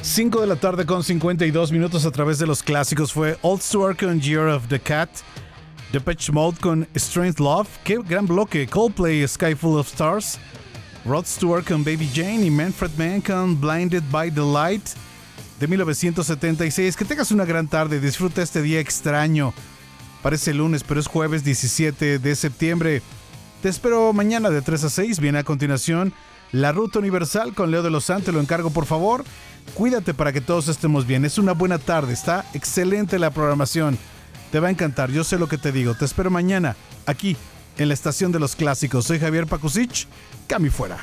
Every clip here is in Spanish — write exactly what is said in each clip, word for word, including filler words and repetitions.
cinco de la tarde con cincuenta y dos minutos a través de los clásicos. Fue Old Stewart con Year of the Cat, Depeche Mode con Strange Love, qué gran bloque, Coldplay, Sky Full of Stars, Rod Stewart con Baby Jane y Manfred Mann con Blinded by the Light de mil novecientos setenta y seis. Que tengas una gran tarde, disfruta este día extraño. Parece lunes, pero es jueves diecisiete de septiembre. Te espero mañana de tres a seis. Viene a continuación La Ruta Universal con Leo de los Santos. Te lo encargo, por favor. Cuídate para que todos estemos bien. Es una buena tarde. Está excelente la programación. Te va a encantar. Yo sé lo que te digo. Te espero mañana aquí en la Estación de los Clásicos. Soy Javier Pakusich. Cami fuera.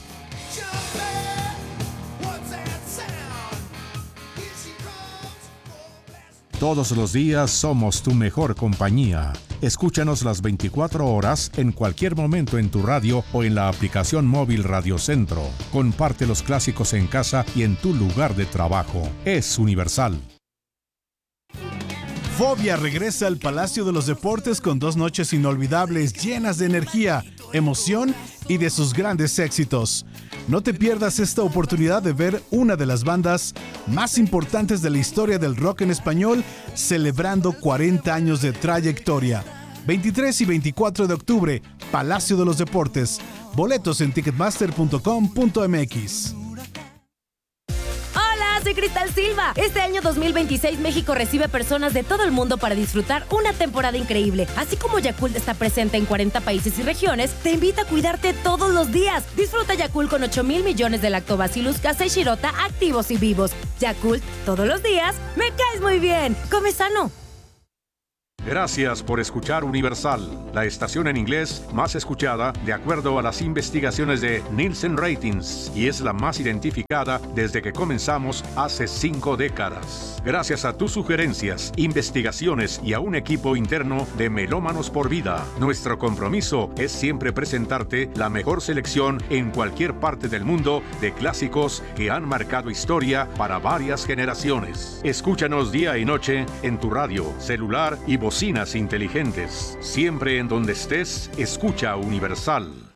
Todos los días somos tu mejor compañía. Escúchanos las veinticuatro horas en cualquier momento en tu radio o en la aplicación móvil Radio Centro. Comparte los clásicos en casa y en tu lugar de trabajo. Es universal. Fobia regresa al Palacio de los Deportes con dos noches inolvidables llenas de energía, emoción y de sus grandes éxitos. No te pierdas esta oportunidad de ver una de las bandas más importantes de la historia del rock en español celebrando cuarenta años de trayectoria. veintitrés y veinticuatro de octubre, Palacio de los Deportes. Boletos en ticketmaster punto com punto m x. Soy Cristal Silva. Este año dos mil veintiséis México recibe personas de todo el mundo para disfrutar una temporada increíble. Así como Yakult está presente en cuarenta países y regiones, te invita a cuidarte todos los días. Disfruta Yakult con ocho mil millones de Lactobacillus casei shirota activos y vivos. Yakult, todos los días, me caes muy bien. Come sano. Gracias por escuchar Universal, la estación en inglés más escuchada de acuerdo a las investigaciones de Nielsen Ratings, y es la más identificada desde que comenzamos hace cinco décadas. Gracias a tus sugerencias, investigaciones y a un equipo interno de Melómanos por Vida, nuestro compromiso es siempre presentarte la mejor selección en cualquier parte del mundo de clásicos que han marcado historia para varias generaciones. Escúchanos día y noche en tu radio, celular y bocinas inteligentes. Siempre en donde estés, escucha Universal.